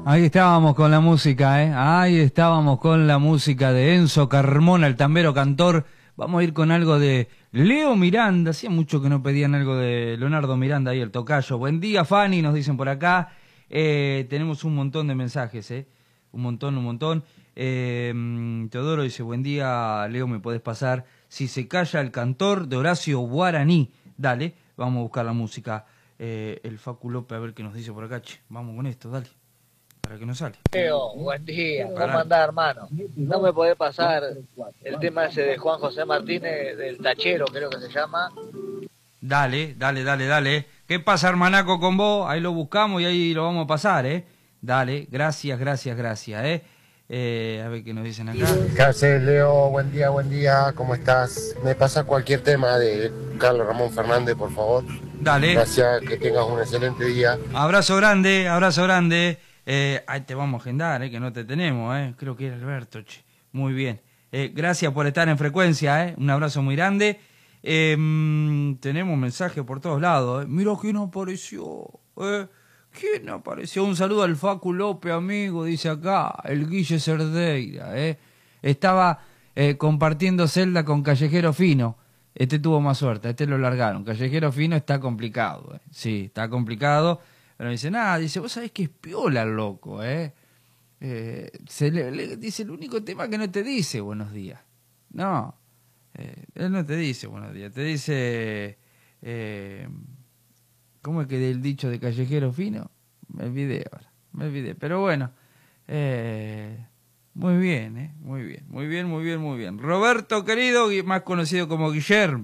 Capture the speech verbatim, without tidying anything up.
Ahí estábamos con la música, ¿eh? Ahí estábamos con la música de Enzo Carmona, el tambero cantor. Vamos a ir con algo de Leo Miranda. Hacía mucho que no pedían algo de Leonardo Miranda ahí, el tocayo. Buen día, Fanny, nos dicen por acá. Eh, tenemos un montón de mensajes, ¿eh? Un montón, un montón. Eh, Teodoro dice, buen día, Leo, ¿me podés pasar? Si se calla el cantor de Horacio Guaraní. Dale, vamos a buscar la música. Eh, el Facu López, a ver qué nos dice por acá. Che, vamos con esto, dale. Para que no sale. Leo, buen día, ¿cómo andás, hermano? ¿No me podés pasar el tema ese de Juan José Martínez, del tachero, creo que se llama? Dale, dale, dale, dale. ¿Qué pasa, hermanaco, con vos? Ahí lo buscamos y ahí lo vamos a pasar, ¿eh? Dale, gracias, gracias, gracias, ¿eh? eh a ver qué nos dicen acá. ¿Qué haces, Leo? Buen día, buen día, ¿cómo estás? Me pasa cualquier tema de Carlos Ramón Fernández, por favor. Dale. Gracias, que tengas un excelente día. Abrazo grande, abrazo grande. Eh, ahí te vamos a agendar, eh, que no te tenemos, eh. Creo que era Alberto, che. Muy bien. Eh, gracias por estar en frecuencia, eh. Un abrazo muy grande. Eh, tenemos mensajes por todos lados, eh. Mira quién apareció, eh. ¿Quién apareció? Un saludo al Facu López, amigo, dice acá, el Guille Cerdeira, eh. Estaba eh, compartiendo celda con Callejero Fino. Este tuvo más suerte, este lo largaron. Callejero Fino está complicado, eh. Sí, está complicado. Pero dice, nada, dice, vos sabés que es piola el loco, ¿eh? eh se le, le, dice, el único tema que no te dice buenos días. No, eh, él no te dice buenos días, te dice, eh, ¿cómo es que del dicho de Callejero Fino? Me olvidé ahora, me olvidé. Pero bueno, eh, muy bien, ¿eh? Muy bien, muy bien, muy bien, muy bien. Roberto, querido, más conocido como Guillermo.